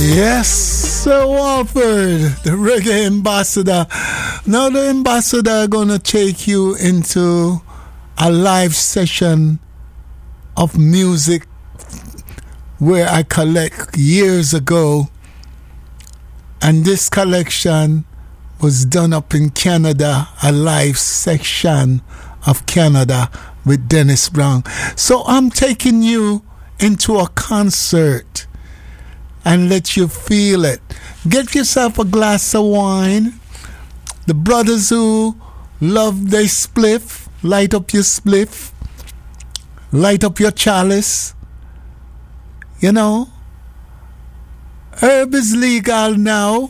Yes, Sir Walford, the reggae ambassador. Now the ambassador gonna take you into a live session of music where I collect years ago, and this collection was done up in Canada, a live section of Canada with Dennis Brown. So I'm taking you into a concert and let you feel it. Get yourself a glass of wine. The brothers who love their spliff, light up your spliff, light up your chalice. You know, herb is legal now.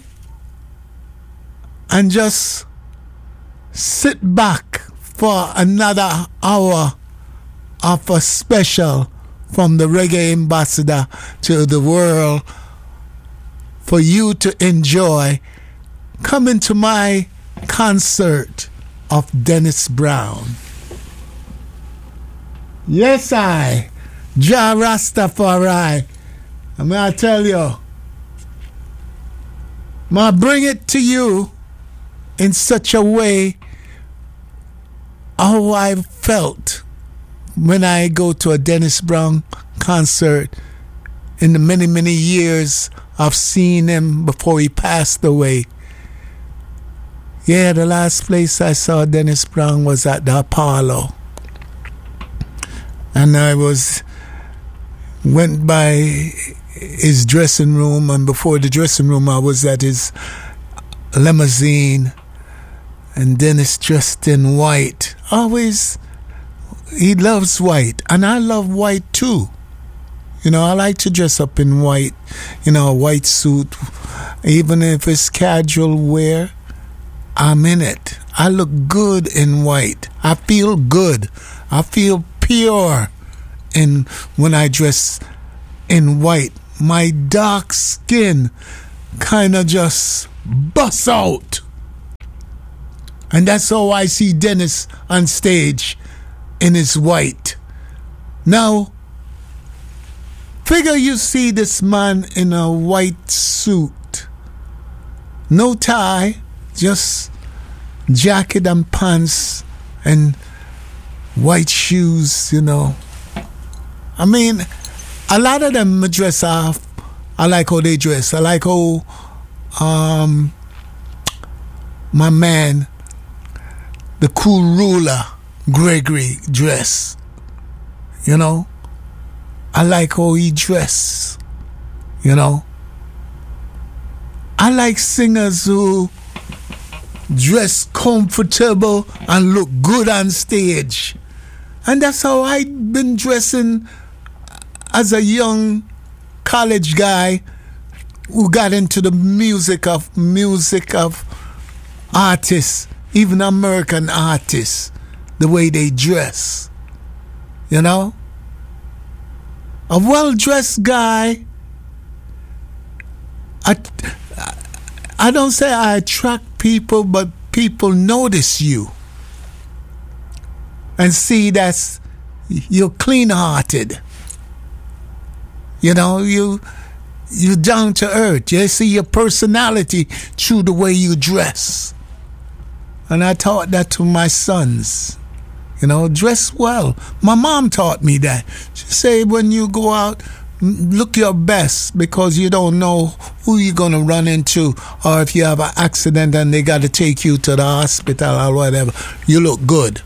And just sit back for another hour of a special from the reggae ambassador to the world for you to enjoy. Coming to my concert of Dennis Brown. Yes, Jah Rastafari. I'm going to tell you, I'm going to bring it to you in such a way how I felt when I go to a Dennis Brown concert in the many, many years I've seen him before he passed away. Yeah, the last place I saw Dennis Brown was at the Apollo. And I went by his dressing room, and before the dressing room I was at his limousine, and Dennis dressed in white. Always, he loves white, and I love white too. You know, I like to dress up in white, you know, a white suit. Even if it's casual wear, I'm in it. I look good in white. I feel good. I feel pure when I dress in white. My dark skin kind of just busts out. And that's how I see Dennis on stage in his white. Now, figure you see this man in a white suit. No tie, just jacket and pants and white shoes, you know. I mean, a lot of them dress off. I like how they dress. I like how my man, the cool ruler, Gregory, dress. You know? I like how he dress. You know? I like singers who dress comfortable and look good on stage. And that's how I've been dressing as a young college guy who got into the music of artists, even American artists, the way they dress. You know? A well-dressed guy, I don't say I attract people, but people notice you and see that you're clean-hearted. You know, you're down to earth. You see your personality through the way you dress. And I taught that to my sons. You know, dress well. My mom taught me that. She said, when you go out, look your best, because you don't know who you're going to run into, or if you have an accident and they got to take you to the hospital or whatever, you look good.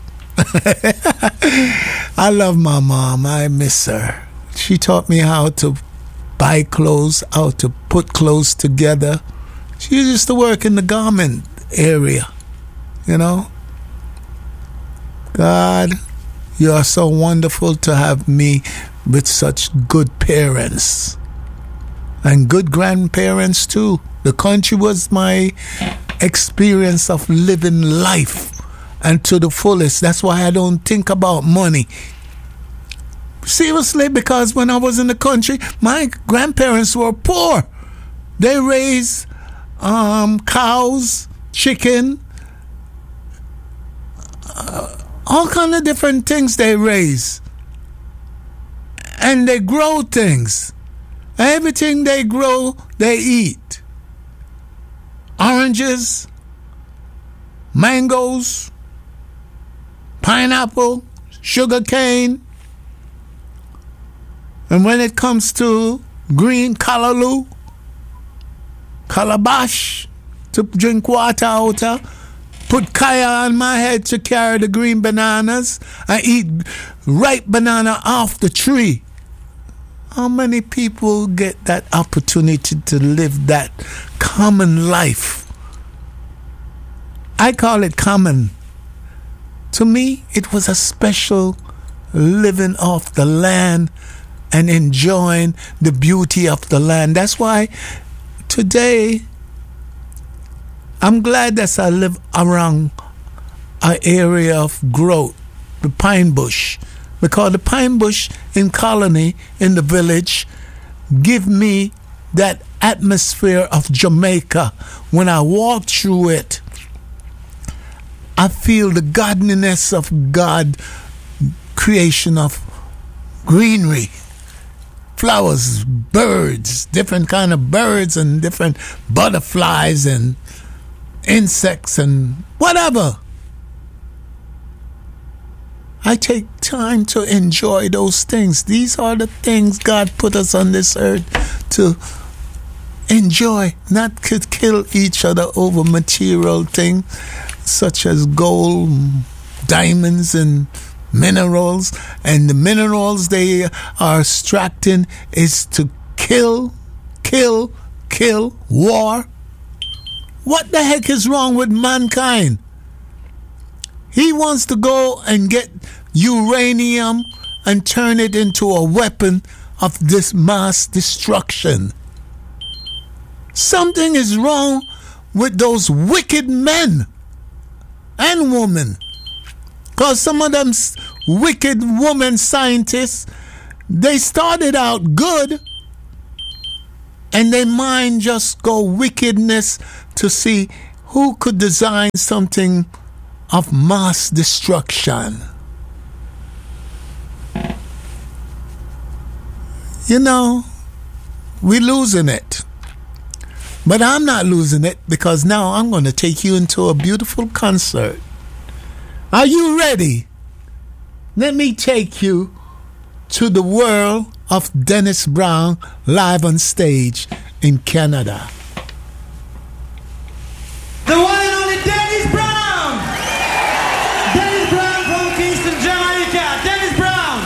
I love my mom. I miss her. She taught me how to buy clothes, how to put clothes together. She used to work in the garment area, you know. God, you are so wonderful to have me with such good parents and good grandparents too. The country was my experience of living life, and to the fullest. That's why I don't think about money. Seriously, because when I was in the country, my grandparents were poor. They raised cows, chicken, all kind of different things they raise. And they grow things. Everything they grow, they eat. Oranges, mangoes, pineapple, sugar cane. And when it comes to green callaloo, calabash to drink water out of, put kaya on my head to carry the green bananas. I eat ripe banana off the tree. How many people get that opportunity to live that common life? I call it common. To me, it was a special living off the land and enjoying the beauty of the land. That's why today, I'm glad that I live around an area of growth, the pine bush. Because the pine bush in Colony, in the village, give me that atmosphere of Jamaica. When I walk through it, I feel the godliness of God, creation of greenery, flowers, birds, different kind of birds and different butterflies and insects and whatever. I take time to enjoy those things. These are the things God put us on this earth to enjoy, not to kill each other over material things such as gold, diamonds, and minerals. And the minerals they are extracting is to kill, war. What the heck is wrong with mankind? He wants to go and get uranium and turn it into a weapon of this mass destruction. Something is wrong with those wicked men and women. Because some of them wicked women scientists, they started out good and their mind just go wickedness to see who could design something of mass destruction. You know, we're losing it. But I'm not losing it because now I'm going to take you into a beautiful concert. Are you ready? Let me take you to the world of Dennis Brown live on stage in Canada. The one and only Dennis Brown! Dennis Brown from Kingston, Jamaica. Dennis Brown!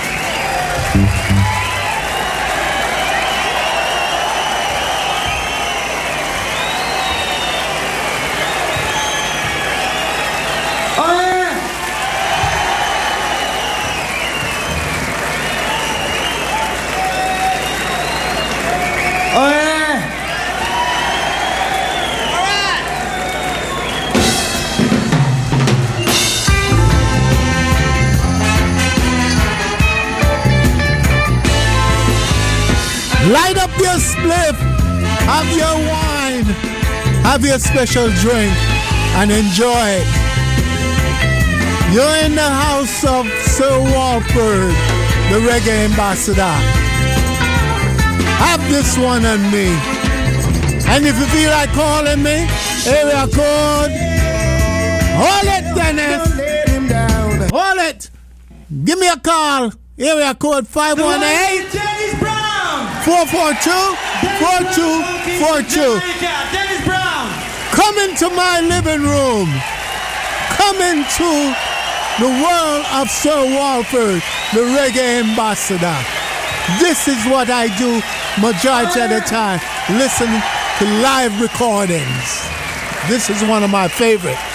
Oh yeah! Oh yeah! Light up your spliff, have your wine, have your special drink, and enjoy. You're in the house of Sir Walford, the reggae ambassador. Have this one on me. And if you feel like calling me, area code. Hold it, Dennis. Hold it. Give me a call. Area code 518. 442-4242. Dennis Brown. Come into my living room. Come into the world of Sir Walford, the reggae ambassador. This is what I do majority of the time. Listen to live recordings. This is one of my favorites.